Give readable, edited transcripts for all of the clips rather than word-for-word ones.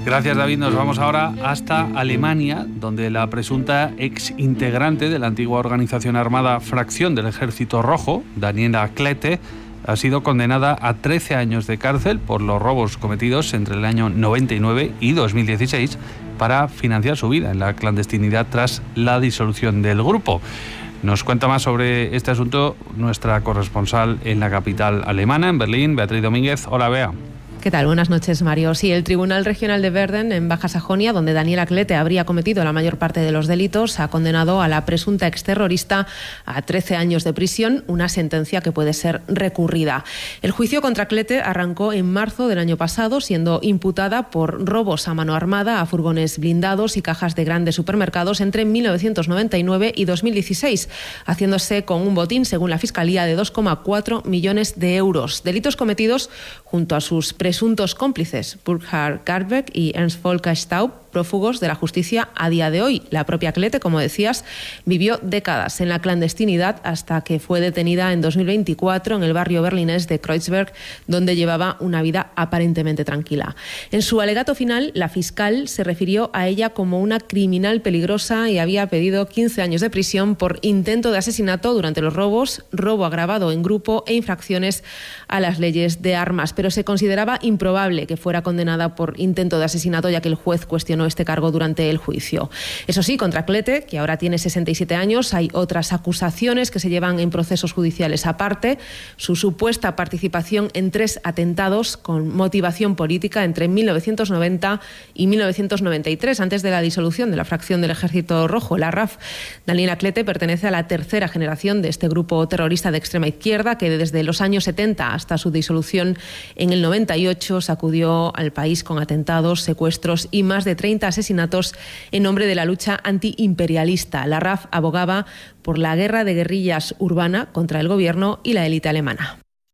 Gracias, David. Nos vamos ahora hasta Alemania, donde la presunta ex integrante de la antigua organización armada Fracción del Ejército Rojo, Daniela Klette, ha sido condenada a 13 años de cárcel por los robos cometidos entre el año 99 y 2016 para financiar su vida en la clandestinidad tras la disolución del grupo. Nos cuenta más sobre este asunto nuestra corresponsal en la capital alemana, en Berlín, Beatriz Domínguez. Hola, Bea. ¿Qué tal? Buenas noches, Mario. Sí, el Tribunal Regional de Verden, en Baja Sajonia, donde Daniela Klette habría cometido la mayor parte de los delitos, ha condenado a la presunta exterrorista a 13 años de prisión, una sentencia que puede ser recurrida. El juicio contra Klette arrancó en marzo del año pasado, siendo imputada por robos a mano armada a furgones blindados y cajas de grandes supermercados entre 1999 y 2016, haciéndose con un botín, según la Fiscalía, de 2,4 millones de euros. Delitos cometidos junto a sus presuntos cómplices, Burkhard Garbeck y Ernst Volker Staub, prófugos de la justicia a día de hoy. La propia Klette, como decías, vivió décadas en la clandestinidad hasta que fue detenida en 2024 en el barrio berlinés de Kreuzberg, donde llevaba una vida aparentemente tranquila. En su alegato final, la fiscal se refirió a ella como una criminal peligrosa y había pedido 15 años de prisión por intento de asesinato durante los robos, robo agravado en grupo e infracciones a las leyes de armas. Pero se consideraba improbable que fuera condenada por intento de asesinato, ya que el juez cuestionó este cargo durante el juicio. Eso sí, contra Klette, que ahora tiene 67 años, hay otras acusaciones que se llevan en procesos judiciales aparte. Su supuesta participación en 3 atentados con motivación política entre 1990 y 1993, antes de la disolución de la Fracción del Ejército Rojo, la RAF. Daniela Klette pertenece a la tercera generación de este grupo terrorista de extrema izquierda que desde los años 70 hasta su disolución en el 98 sacudió al país con atentados, secuestros y más de 30 asesinatos en nombre de la lucha antiimperialista. La RAF abogaba por la guerra de guerrillas urbana contra el gobierno y la élite alemana.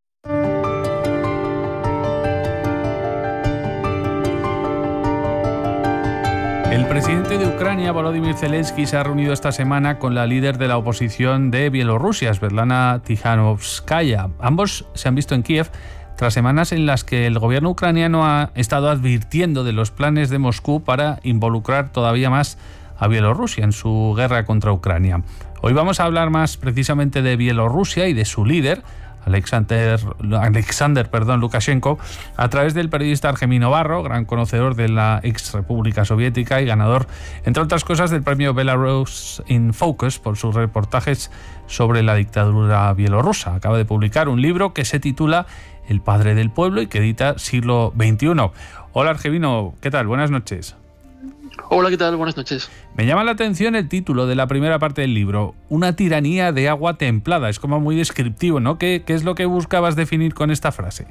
El presidente de Ucrania, Volodymyr Zelensky, se ha reunido esta semana con la líder de la oposición de Bielorrusia, Svetlana Tikhanovskaya. Ambos se han visto en Kiev tras semanas en las que el gobierno ucraniano ha estado advirtiendo de los planes de Moscú para involucrar todavía más a Bielorrusia en su guerra contra Ucrania. Hoy vamos a hablar más precisamente de Bielorrusia y de su líder, Alexander Lukashenko, a través del periodista Argemí Novarro, gran conocedor de la ex República Soviética y ganador, entre otras cosas, del premio Belarus in Focus por sus reportajes sobre la dictadura bielorrusa. Acaba de publicar un libro que se titula El padre del pueblo y que edita Siglo XXI. Hola, Argemino, ¿qué tal? Buenas noches. Hola, ¿qué tal? Buenas noches. Me llama la atención el título de la primera parte del libro, Una tiranía de agua templada. Es como muy descriptivo, ¿no? ¿Qué es lo que buscabas definir con esta frase?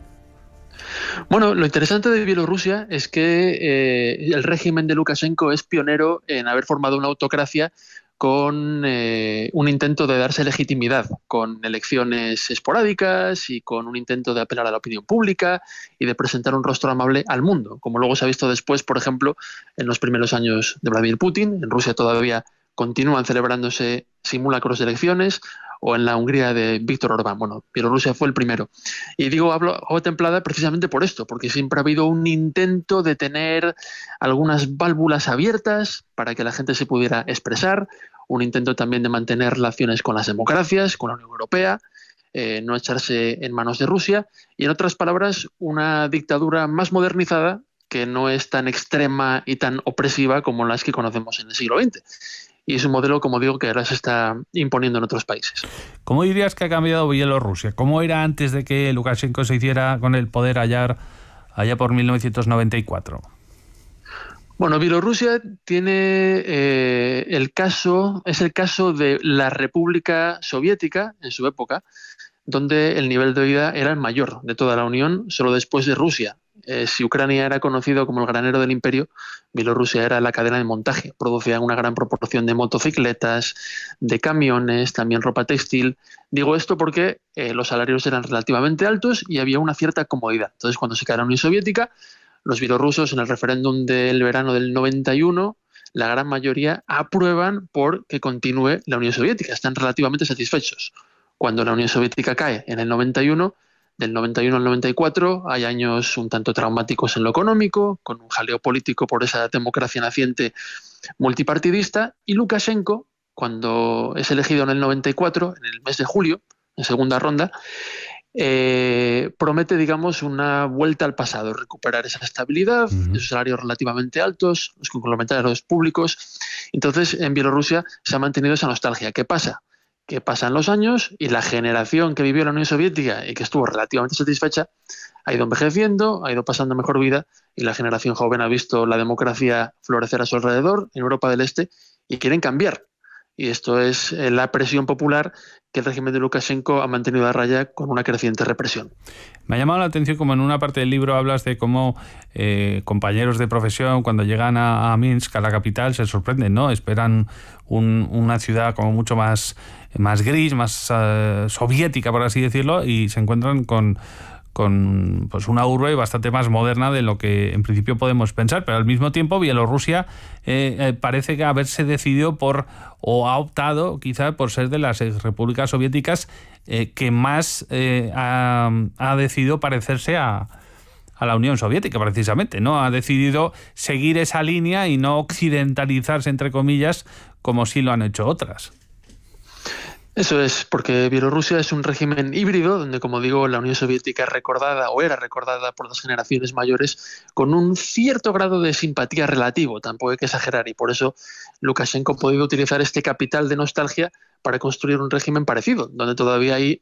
Bueno, lo interesante de Bielorrusia es que el régimen de Lukashenko es pionero en haber formado una autocracia con un intento de darse legitimidad, con elecciones esporádicas y con un intento de apelar a la opinión pública y de presentar un rostro amable al mundo, como luego se ha visto después, por ejemplo, en los primeros años de Vladimir Putin. En Rusia todavía continúan celebrándose simulacros de elecciones, o en la Hungría de Víctor Orbán. Bueno, Bielorrusia fue el primero. Y digo agua templada precisamente por esto, porque siempre ha habido un intento de tener algunas válvulas abiertas para que la gente se pudiera expresar, un intento también de mantener relaciones con las democracias, con la Unión Europea, no echarse en manos de Rusia, y en otras palabras, una dictadura más modernizada que no es tan extrema y tan opresiva como las que conocemos en el siglo XX. Y es un modelo, como digo, que ahora se está imponiendo en otros países. ¿Cómo dirías que ha cambiado Bielorrusia? ¿Cómo era antes de que Lukashenko se hiciera con el poder allá por 1994? Bueno, Bielorrusia tiene es el caso de la República Soviética en su época, donde el nivel de vida era el mayor de toda la Unión, solo después de Rusia. Si Ucrania era conocido como el granero del imperio, Bielorrusia era la cadena de montaje. Producía una gran proporción de motocicletas, de camiones, también ropa textil. Digo esto porque los salarios eran relativamente altos y había una cierta comodidad. Entonces, cuando se cae la Unión Soviética, los bielorrusos en el referéndum del verano del 91, la gran mayoría aprueban por que continúe la Unión Soviética. Están relativamente satisfechos. Cuando la Unión Soviética cae en el 91, del 91 al 94. Hay años un tanto traumáticos en lo económico, con un jaleo político por esa democracia naciente multipartidista. Y Lukashenko, cuando es elegido en el 94, en el mes de julio, en segunda ronda, promete, digamos, una vuelta al pasado, recuperar esa estabilidad, esos salarios relativamente altos, los complementarios públicos. Entonces, en Bielorrusia se ha mantenido esa nostalgia. ¿Qué pasa? Que pasan los años y la generación que vivió la Unión Soviética y que estuvo relativamente satisfecha ha ido envejeciendo, ha ido pasando mejor vida, y la generación joven ha visto la democracia florecer a su alrededor en Europa del Este y quieren cambiar. Y esto es la presión popular que el régimen de Lukashenko ha mantenido a raya con una creciente represión. Me ha llamado la atención como en una parte del libro hablas de cómo compañeros de profesión, cuando llegan a Minsk, a la capital, se sorprenden, ¿no? Esperan una ciudad como mucho más gris, más soviética, por así decirlo, y se encuentran con pues una urbe bastante más moderna de lo que en principio podemos pensar, pero al mismo tiempo Bielorrusia parece que haberse decidido o ha optado quizá por ser de las repúblicas soviéticas que más ha decidido parecerse a la Unión Soviética, precisamente, ¿no? Ha decidido seguir esa línea y no occidentalizarse, entre comillas, como sí lo han hecho otras. Eso es, porque Bielorrusia es un régimen híbrido, donde, como digo, la Unión Soviética es recordada o era recordada por las generaciones mayores con un cierto grado de simpatía relativo, tampoco hay que exagerar, y por eso Lukashenko ha podido utilizar este capital de nostalgia para construir un régimen parecido, donde todavía hay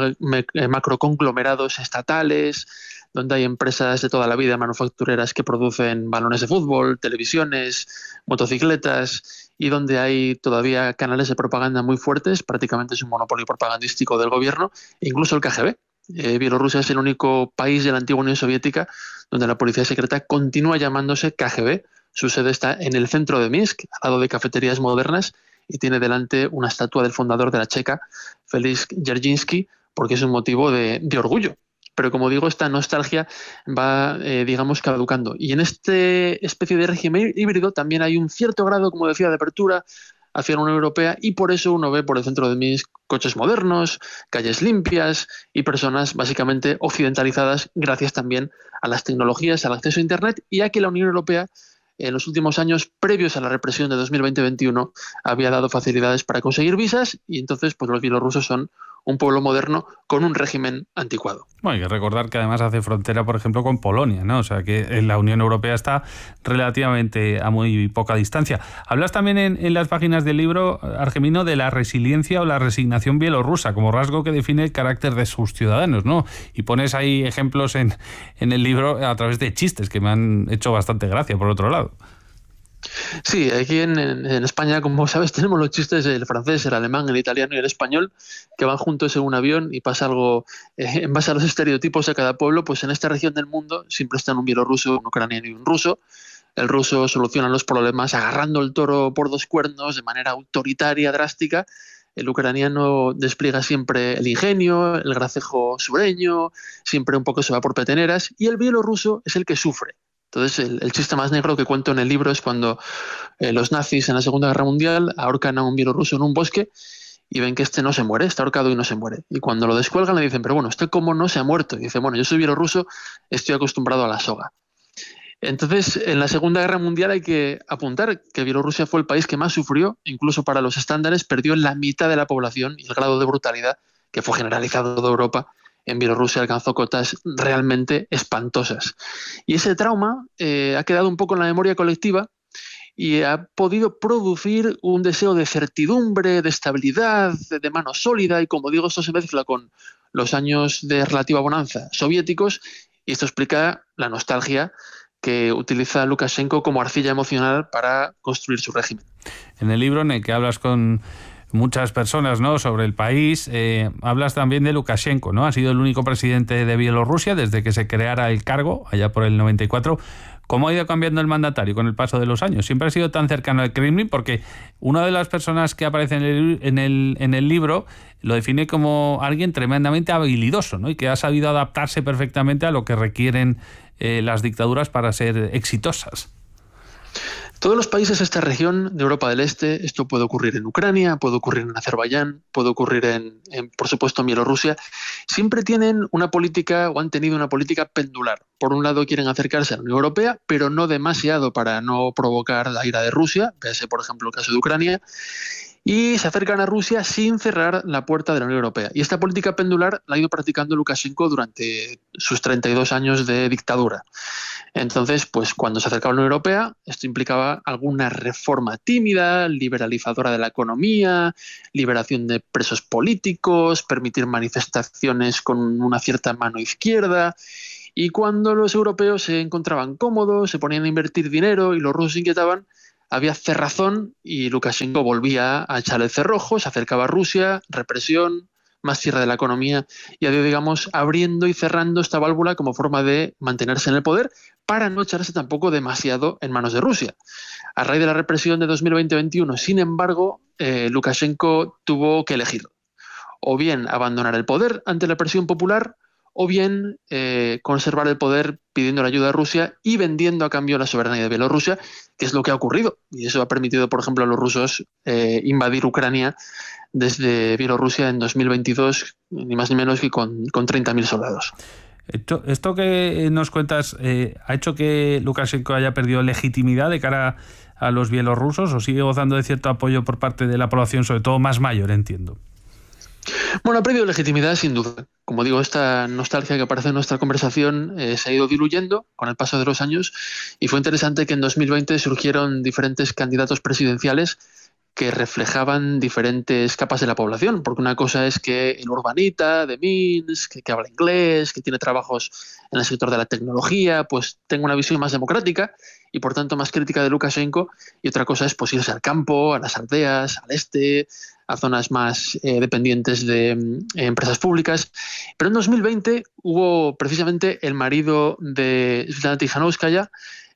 macroconglomerados estatales, donde hay empresas de toda la vida manufactureras que producen balones de fútbol, televisiones, motocicletas, y donde hay todavía canales de propaganda muy fuertes. Prácticamente es un monopolio propagandístico del gobierno, e incluso el KGB. Bielorrusia es el único país de la antigua Unión Soviética donde la policía secreta continúa llamándose KGB. Su sede está en el centro de Minsk, al lado de cafeterías modernas, y tiene delante una estatua del fundador de la Checa, Félix Dzerzhinsky, porque es un motivo de orgullo. Pero, como digo, esta nostalgia va, digamos, caducando. Y en este especie de régimen híbrido también hay un cierto grado, como decía, de apertura hacia la Unión Europea, y por eso uno ve por el centro de Minsk coches modernos, calles limpias y personas básicamente occidentalizadas gracias también a las tecnologías, al acceso a Internet, y a que la Unión Europea en los últimos años previos a la represión de 2020-21 había dado facilidades para conseguir visas, y entonces pues los bielorrusos son un pueblo moderno con un régimen anticuado. Bueno, hay que recordar que además hace frontera, por ejemplo, con Polonia, ¿no? O sea que la Unión Europea está relativamente a muy poca distancia. Hablas también en las páginas del libro, Argemino, de la resiliencia o la resignación bielorrusa como rasgo que define el carácter de sus ciudadanos, ¿no? Y pones ahí ejemplos en el libro a través de chistes que me han hecho bastante gracia, por otro lado. Sí, aquí en España, como sabes, tenemos los chistes del francés, el alemán, el italiano y el español, que van juntos en un avión y pasa algo en base a los estereotipos de cada pueblo. Pues en esta región del mundo siempre están un bielorruso, un ucraniano y un ruso. El ruso soluciona los problemas agarrando el toro por dos cuernos de manera autoritaria, drástica. El ucraniano despliega siempre el ingenio, el gracejo sureño, siempre un poco se va por peteneras, y el bielorruso es el que sufre. Entonces, el chiste más negro que cuento en el libro es cuando los nazis en la Segunda Guerra Mundial ahorcan a un bielorruso en un bosque y ven que este no se muere, está ahorcado y no se muere. Y cuando lo descuelgan le dicen, pero bueno, ¿usted cómo no se ha muerto? Y dice, bueno, yo soy bielorruso, estoy acostumbrado a la soga. Entonces, en la Segunda Guerra Mundial hay que apuntar que Bielorrusia fue el país que más sufrió, incluso para los estándares, perdió la mitad de la población, y el grado de brutalidad, que fue generalizado de Europa, en Bielorrusia alcanzó cotas realmente espantosas. Y ese trauma ha quedado un poco en la memoria colectiva y ha podido producir un deseo de certidumbre, de estabilidad, de mano sólida, y como digo, esto se mezcla con los años de relativa bonanza soviéticos, y esto explica la nostalgia que utiliza Lukashenko como arcilla emocional para construir su régimen. En el libro en el que hablas con muchas personas, ¿no?, sobre el país, hablas también de Lukashenko, ¿no? Ha sido el único presidente de Bielorrusia desde que se creara el cargo, allá por el 94. ¿Cómo ha ido cambiando el mandatario con el paso de los años? Siempre ha sido tan cercano al Kremlin, porque una de las personas que aparece en el libro lo define como alguien tremendamente habilidoso, ¿no?, y que ha sabido adaptarse perfectamente a lo que requieren las dictaduras para ser exitosas. Todos los países de esta región de Europa del Este, esto puede ocurrir en Ucrania, puede ocurrir en Azerbaiyán, puede ocurrir por supuesto, en Bielorrusia, siempre tienen una política o han tenido una política pendular. Por un lado quieren acercarse a la Unión Europea, pero no demasiado para no provocar la ira de Rusia, véase por ejemplo el caso de Ucrania, y se acercan a Rusia sin cerrar la puerta de la Unión Europea. Y esta política pendular la ha ido practicando Lukashenko durante sus 32 años de dictadura. Entonces, pues cuando se acercaba a la Unión Europea, esto implicaba alguna reforma tímida, liberalizadora de la economía, liberación de presos políticos, permitir manifestaciones con una cierta mano izquierda. Y cuando los europeos se encontraban cómodos, se ponían a invertir dinero y los rusos se inquietaban, había cerrazón y Lukashenko volvía a echar el cerrojo, se acercaba a Rusia, represión, más cierre de la economía, y ha ido, digamos, abriendo y cerrando esta válvula como forma de mantenerse en el poder para no echarse tampoco demasiado en manos de Rusia. A raíz de la represión de 2020-21, sin embargo, Lukashenko tuvo que elegir o bien abandonar el poder ante la presión popular o bien conservar el poder pidiendo la ayuda de Rusia y vendiendo a cambio la soberanía de Bielorrusia, que es lo que ha ocurrido. Y eso ha permitido, por ejemplo, a los rusos invadir Ucrania desde Bielorrusia en 2022, ni más ni menos que con 30.000 soldados. Esto que nos cuentas, ¿ha hecho que Lukashenko haya perdido legitimidad de cara a los bielorrusos o sigue gozando de cierto apoyo por parte de la población, sobre todo más mayor, entiendo? Bueno, ha perdido legitimidad sin duda. Como digo, esta nostalgia que aparece en nuestra conversación se ha ido diluyendo con el paso de los años y fue interesante que en 2020 surgieron diferentes candidatos presidenciales que reflejaban diferentes capas de la población, porque una cosa es que el urbanita de Minsk, que habla inglés, que tiene trabajos en el sector de la tecnología, pues tenga una visión más democrática y por tanto más crítica de Lukashenko, y otra cosa es pues irse al campo, a las aldeas, al este, a zonas más dependientes de empresas públicas. Pero en 2020 hubo precisamente el marido de Svetlana Tikhanovskaya,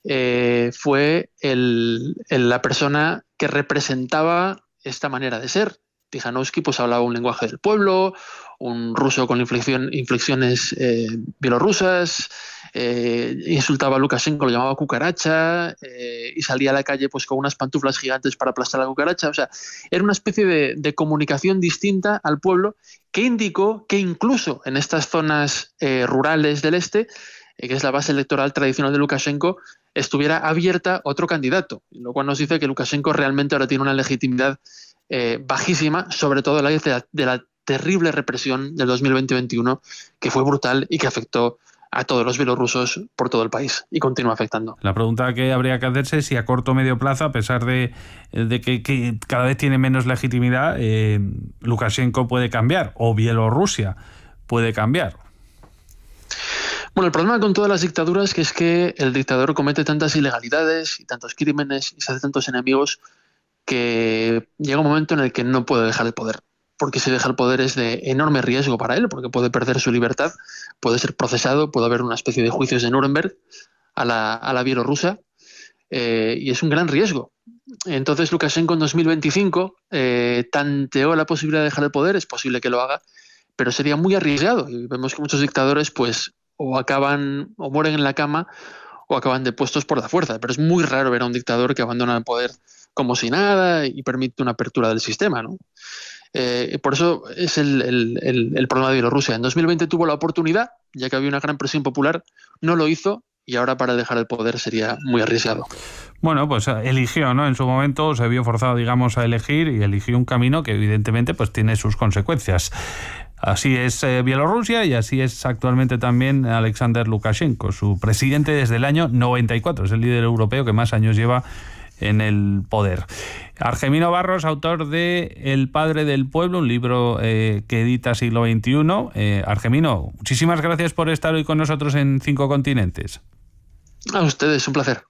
fue la persona que representaba esta manera de ser. Tikhanovsky pues hablaba un lenguaje del pueblo, un ruso con inflexiones bielorrusas, insultaba a Lukashenko, lo llamaba cucaracha, y salía a la calle pues con unas pantuflas gigantes para aplastar a la cucaracha. O sea, era una especie de comunicación distinta al pueblo que indicó que incluso en estas zonas rurales del este, que es la base electoral tradicional de Lukashenko, estuviera abierta otro candidato, lo cual nos dice que Lukashenko realmente ahora tiene una legitimidad bajísima, sobre todo a la vez de la terrible represión del 2020-21, que fue brutal y que afectó a todos los bielorrusos por todo el país y continúa afectando. La pregunta que habría que hacerse es si a corto o medio plazo, a pesar de que cada vez tiene menos legitimidad, Lukashenko puede cambiar o Bielorrusia puede cambiar. Bueno, el problema con todas las dictaduras es que el dictador comete tantas ilegalidades y tantos crímenes y se hace tantos enemigos que llega un momento en el que no puede dejar el poder. Porque si deja el poder es de enorme riesgo para él, porque puede perder su libertad, puede ser procesado, puede haber una especie de juicios de Nuremberg a la bielorrusa, y es un gran riesgo. Entonces Lukashenko en 2025 tanteó la posibilidad de dejar el poder, es posible que lo haga, pero sería muy arriesgado. Y vemos que muchos dictadores pues o acaban o mueren en la cama o acaban depuestos por la fuerza, pero es muy raro ver a un dictador que abandona el poder como si nada y permite una apertura del sistema, ¿no? Por eso es el problema de Bielorrusia. En 2020 tuvo la oportunidad, ya que había una gran presión popular, no lo hizo y ahora para dejar el poder sería muy arriesgado. Bueno, pues eligió, ¿no? En su momento se vio forzado, digamos, a elegir y eligió un camino que evidentemente pues tiene sus consecuencias. Así es Bielorrusia y así es actualmente también Alexander Lukashenko, su presidente desde el año 94. Es el líder europeo que más años lleva en el poder. Argemino Barros, autor de El padre del pueblo, un libro que edita Siglo XXI. Argemino, muchísimas gracias por estar hoy con nosotros en 5 Continentes. A ustedes, un placer.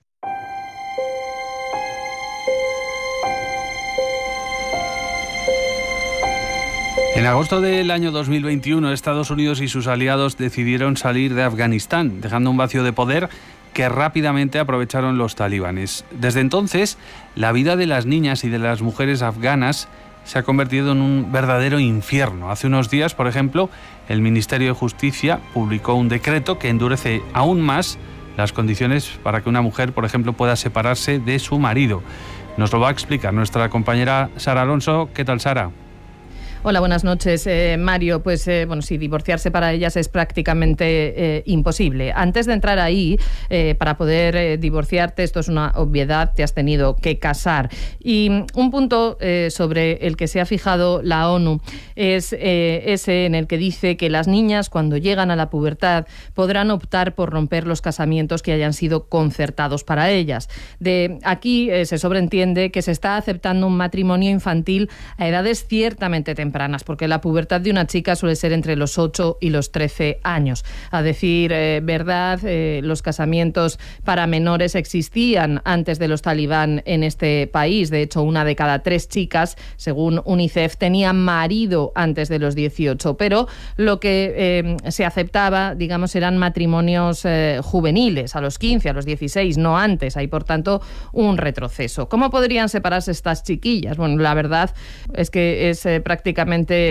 En agosto del año 2021, Estados Unidos y sus aliados decidieron salir de Afganistán, dejando un vacío de poder que rápidamente aprovecharon los talibanes. Desde entonces, la vida de las niñas y de las mujeres afganas se ha convertido en un verdadero infierno. Hace unos días, por ejemplo, el Ministerio de Justicia publicó un decreto que endurece aún más las condiciones para que una mujer, por ejemplo, pueda separarse de su marido. Nos lo va a explicar nuestra compañera Sara Alonso. ¿Qué tal, Sara? Hola, buenas noches, Mario. Pues bueno, sí, divorciarse para ellas es prácticamente imposible. Antes de entrar ahí, para poder divorciarte, esto es una obviedad, te has tenido que casar. Y un punto sobre el que se ha fijado la ONU es ese en el que dice que las niñas, cuando llegan a la pubertad, podrán optar por romper los casamientos que hayan sido concertados para ellas. De aquí se sobreentiende que se está aceptando un matrimonio infantil a edades ciertamente tempranas, porque la pubertad de una chica suele ser entre los 8 y los 13 años. A decir verdad, los casamientos para menores existían antes de los talibán en este país. De hecho, 1 de cada 3 chicas, según UNICEF, tenía marido antes de los 18. Pero lo que se aceptaba, digamos, eran matrimonios juveniles, a los 15, a los 16, no antes. Hay, por tanto, un retroceso. ¿Cómo podrían separarse estas chiquillas? Bueno, la verdad es que es prácticamente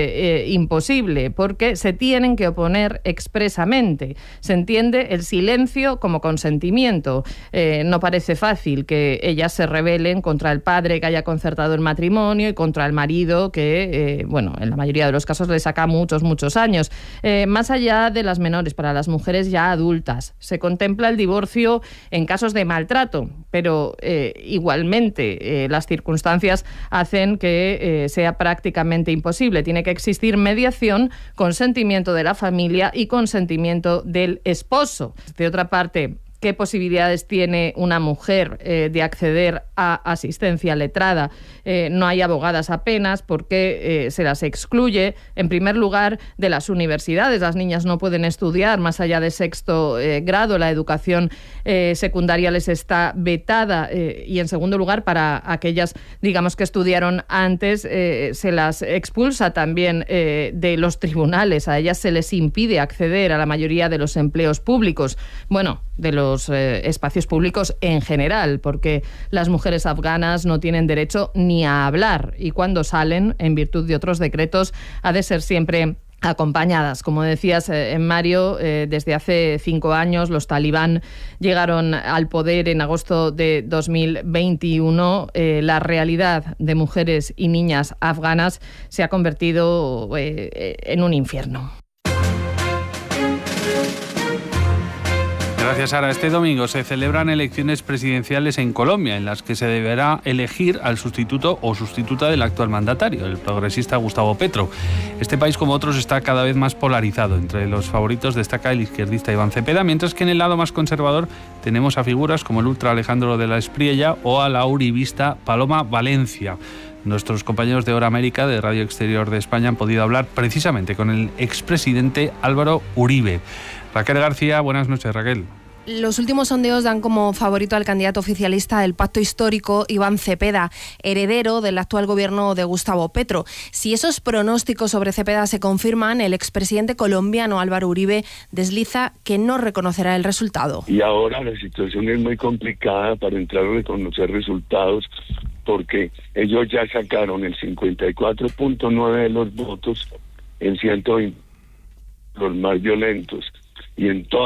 imposible, porque se tienen que oponer expresamente. Se entiende el silencio como consentimiento. No parece fácil que ellas se rebelen contra el padre que haya concertado el matrimonio y contra el marido que, bueno, en la mayoría de los casos le saca muchos años. Más allá de las menores, para las mujeres ya adultas, se contempla el divorcio en casos de maltrato, pero igualmente las circunstancias hacen que sea prácticamente imposible. Tiene que existir mediación, consentimiento de la familia y consentimiento del esposo. De otra parte, ¿qué posibilidades tiene una mujer de acceder a asistencia letrada? No hay abogadas apenas porque se las excluye, en primer lugar, de las universidades. Las niñas no pueden estudiar más allá de 6º grado. La educación secundaria les está vetada. Y, en segundo lugar, para aquellas, digamos, que estudiaron antes, se las expulsa también de los tribunales. A ellas se les impide acceder a la mayoría de los empleos públicos. Bueno, de los espacios públicos en general, porque las mujeres afganas no tienen derecho ni a hablar, y cuando salen, en virtud de otros decretos, ha de ser siempre acompañadas. Como decías, Mario, desde hace 5 años los talibán llegaron al poder en agosto de 2021. La realidad de mujeres y niñas afganas se ha convertido en un infierno. Gracias, Sara. Este domingo se celebran elecciones presidenciales en Colombia, en las que se deberá elegir al sustituto o sustituta del actual mandatario, el progresista Gustavo Petro. Este país, como otros, está cada vez más polarizado. Entre los favoritos destaca el izquierdista Iván Cepeda, mientras que en el lado más conservador tenemos a figuras como el ultra Alejandro de la Espriella o a la uribista Paloma Valencia. Nuestros compañeros de Hora América, de Radio Exterior de España, han podido hablar precisamente con el expresidente Álvaro Uribe. Raquel García, buenas noches, Raquel. Los últimos sondeos dan como favorito al candidato oficialista del Pacto Histórico, Iván Cepeda, heredero del actual gobierno de Gustavo Petro. Si esos pronósticos sobre Cepeda se confirman, el expresidente colombiano Álvaro Uribe desliza que no reconocerá el resultado. Y ahora la situación es muy complicada para entrar a reconocer resultados, porque ellos ya sacaron el 54.9% de los votos en 120, los más violentos, y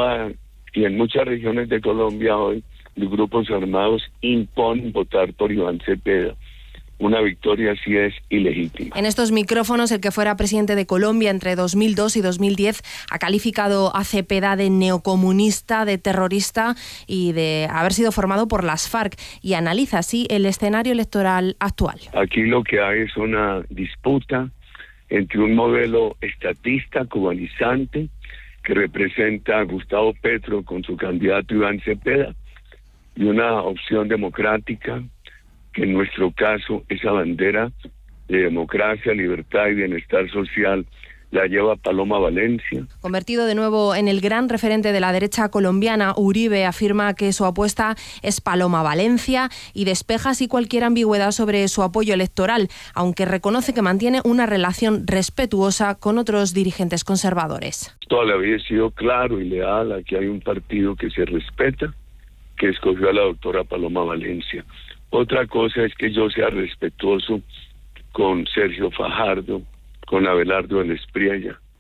en muchas regiones de Colombia hoy los grupos armados imponen votar por Iván Cepeda. Una victoria así es ilegítima. En estos micrófonos, el que fuera presidente de Colombia entre 2002 y 2010 ha calificado a Cepeda de neocomunista, de terrorista y de haber sido formado por las FARC, y analiza así el escenario electoral actual. Aquí lo que hay es una disputa entre un modelo estatista, cubanizante, que representa a Gustavo Petro con su candidato Iván Cepeda, y una opción democrática, que en nuestro caso esa bandera de democracia, libertad y bienestar social la lleva Paloma Valencia. Convertido de nuevo en el gran referente de la derecha colombiana, Uribe afirma que su apuesta es Paloma Valencia y despeja así cualquier ambigüedad sobre su apoyo electoral, aunque reconoce que mantiene una relación respetuosa con otros dirigentes conservadores. Toda la vida he sido claro y leal. Aquí hay un partido que se respeta, que escogió a la doctora Paloma Valencia. Otra cosa es que yo sea respetuoso con Sergio Fajardo, con Abelardo de la Espriella,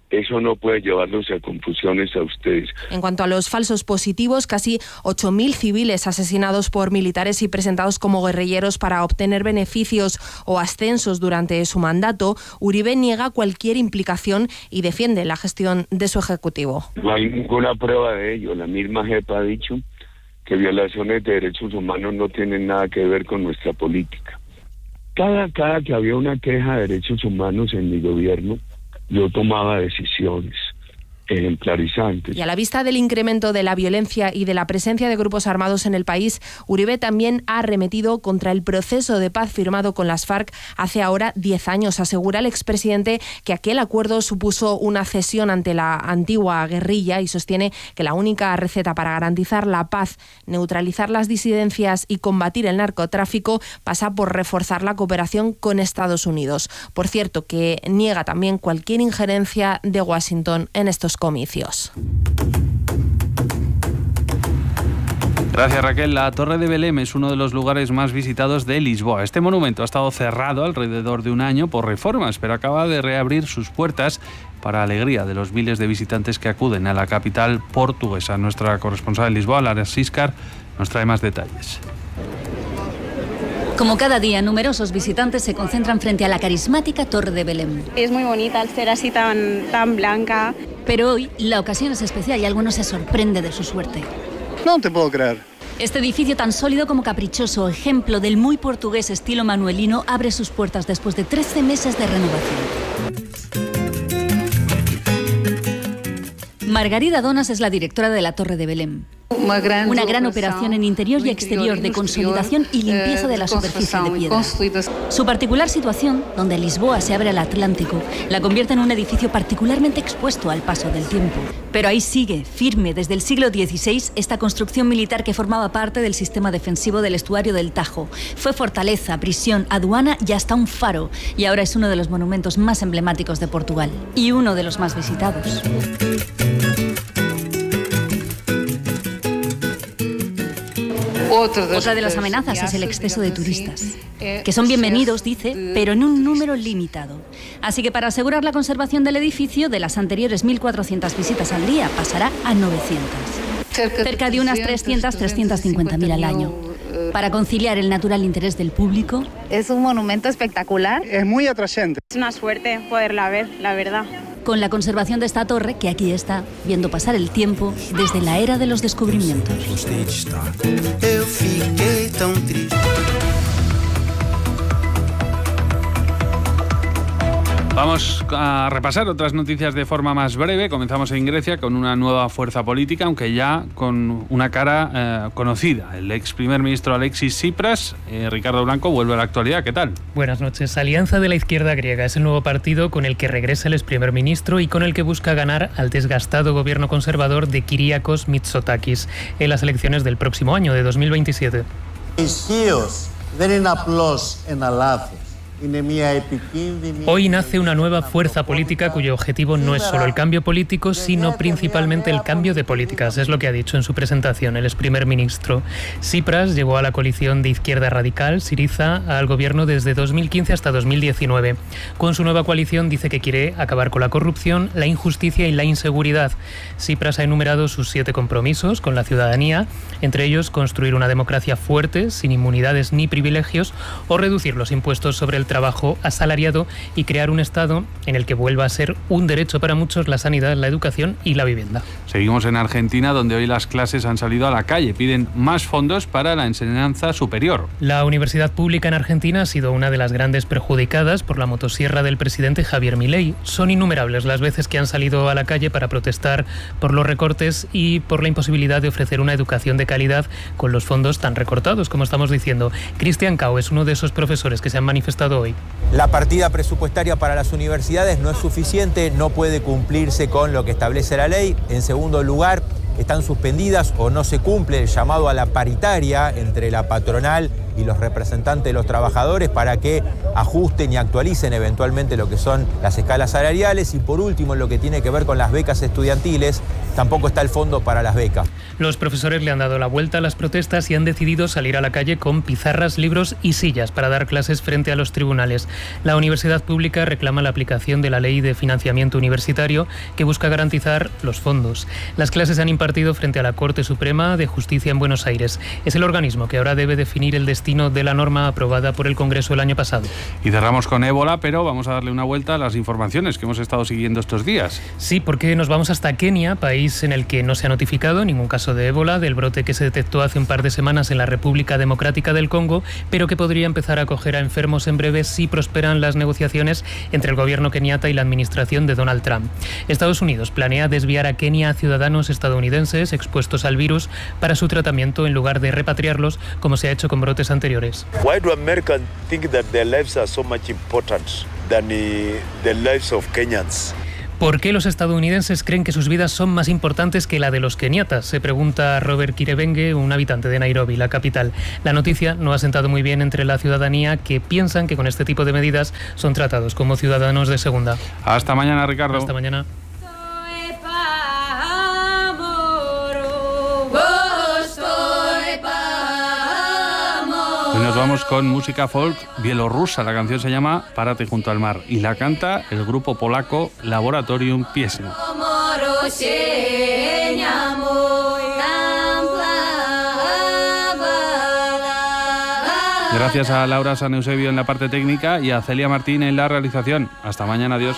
Eso no puede llevarlos a confusiones a ustedes. En cuanto a los falsos positivos, casi 8.000 civiles asesinados por militares y presentados como guerrilleros para obtener beneficios o ascensos durante su mandato, Uribe niega cualquier implicación y defiende la gestión de su ejecutivo. No hay ninguna prueba de ello. La misma JEP ha dicho que violaciones de derechos humanos no tienen nada que ver con nuestra política. Cada que había una queja de derechos humanos en mi gobierno, yo tomaba decisiones ejemplarizantes. Y a la vista del incremento de la violencia y de la presencia de grupos armados en el país, Uribe también ha arremetido contra el proceso de paz firmado con las FARC hace ahora 10 años. Asegura el expresidente que aquel acuerdo supuso una cesión ante la antigua guerrilla y sostiene que la única receta para garantizar la paz, neutralizar las disidencias y combatir el narcotráfico pasa por reforzar la cooperación con Estados Unidos. Por cierto, que niega también cualquier injerencia de Washington en estos comicios. Gracias, Raquel. La Torre de Belém es uno de los lugares más visitados de Lisboa. Este monumento ha estado cerrado alrededor de un año por reformas, pero acaba de reabrir sus puertas para alegría de los miles de visitantes que acuden a la capital portuguesa. Nuestra corresponsal en Lisboa, Lara Siscar, nos trae más detalles. Como cada día, numerosos visitantes se concentran frente a la carismática Torre de Belém. Es muy bonita al ser así tan blanca. Pero hoy la ocasión es especial y alguno se sorprende de su suerte. No te puedo creer. Este edificio tan sólido como caprichoso, ejemplo del muy portugués estilo manuelino, abre sus puertas después de 13 meses de renovación. Margarida Donas es la directora de la Torre de Belém. Una gran operación en interior y exterior de consolidación y limpieza de la superficie de piedra. Su particular situación, donde Lisboa se abre al Atlántico, la convierte en un edificio particularmente expuesto al paso del tiempo. Pero ahí sigue, firme, desde el siglo XVI, esta construcción militar que formaba parte del sistema defensivo del estuario del Tajo. Fue fortaleza, prisión, aduana y hasta un faro. Y ahora es uno de los monumentos más emblemáticos de Portugal. Y uno de los más visitados. Otra de las amenazas es el exceso de turistas, que son bienvenidos, dice, pero en un número limitado. Así que para asegurar la conservación del edificio, de las anteriores 1.400 visitas al día, pasará a 900. Cerca de unas 350.000 al año. Para conciliar el natural interés del público. Es un monumento espectacular. Es muy atrayente. Es una suerte poderla ver, la verdad. Con la conservación de esta torre, que aquí está, viendo pasar el tiempo desde la era de los descubrimientos. Vamos a repasar otras noticias de forma más breve. Comenzamos en Grecia con una nueva fuerza política, aunque ya con una cara conocida. El ex primer ministro Alexis Tsipras, Ricardo Blanco, vuelve a la actualidad. ¿Qué tal? Buenas noches. Alianza de la Izquierda Griega es el nuevo partido con el que regresa el ex primer ministro y con el que busca ganar al desgastado gobierno conservador de Kyriakos Mitsotakis en las elecciones del próximo año, de 2027. Hoy nace una nueva fuerza política cuyo objetivo no es solo el cambio político, sino principalmente el cambio de políticas, es lo que ha dicho en su presentación el ex primer ministro. Tsipras llegó a la coalición de izquierda radical, Syriza, al gobierno desde 2015 hasta 2019. Con su nueva coalición dice que quiere acabar con la corrupción, la injusticia y la inseguridad. Tsipras ha enumerado sus 7 compromisos con la ciudadanía, entre ellos construir una democracia fuerte, sin inmunidades ni privilegios, o reducir los impuestos sobre el trabajo asalariado y crear un Estado en el que vuelva a ser un derecho para muchos la sanidad, la educación y la vivienda. Seguimos en Argentina, donde hoy las clases han salido a la calle. Piden más fondos para la enseñanza superior. La universidad pública en Argentina ha sido una de las grandes perjudicadas por la motosierra del presidente Javier Milei. Son innumerables las veces que han salido a la calle para protestar por los recortes y por la imposibilidad de ofrecer una educación de calidad con los fondos tan recortados, como estamos diciendo. Cristian Cao es uno de esos profesores que se han manifestado hoy. La partida presupuestaria para las universidades no es suficiente, no puede cumplirse con lo que establece la ley. En segundo lugar, están suspendidas o no se cumple el llamado a la paritaria entre la patronal y los representantes de los trabajadores para que ajusten y actualicen eventualmente lo que son las escalas salariales. Y por último, en lo que tiene que ver con las becas estudiantiles, tampoco está el fondo para las becas. Los profesores le han dado la vuelta a las protestas y han decidido salir a la calle con pizarras, libros y sillas para dar clases frente a los tribunales. La universidad pública reclama la aplicación de la Ley de Financiamiento Universitario, que busca garantizar los fondos. Las clases se han impartido frente a la Corte Suprema de Justicia en Buenos Aires. Es el organismo que ahora debe definir el destino de la norma aprobada por el Congreso el año pasado. Y cerramos con ébola, pero vamos a darle una vuelta a las informaciones que hemos estado siguiendo estos días. Sí, porque nos vamos hasta Kenia, país en el que no se ha notificado ningún caso de ébola, del brote que se detectó hace un par de semanas en la República Democrática del Congo, pero que podría empezar a acoger a enfermos en breve si prosperan las negociaciones entre el gobierno keniata y la administración de Donald Trump. Estados Unidos planea desviar a Kenia a ciudadanos estadounidenses expuestos al virus para su tratamiento en lugar de repatriarlos, como se ha hecho con brotes anteriores. Why do Americans think that their lives are so much important than the lives of Kenyans? ¿Por qué los estadounidenses creen que sus vidas son más importantes que la de los keniatas? Se pregunta Robert Kiribenge, un habitante de Nairobi, la capital. La noticia no ha sentado muy bien entre la ciudadanía, que piensan que con este tipo de medidas son tratados como ciudadanos de segunda. Hasta mañana, Ricardo. Hasta mañana. Hoy nos vamos con música folk bielorrusa. La canción se llama Párate junto al mar y la canta el grupo polaco Laboratorium Piesen. Gracias a Laura San Eusebio en la parte técnica y a Celia Martín en la realización. Hasta mañana, adiós.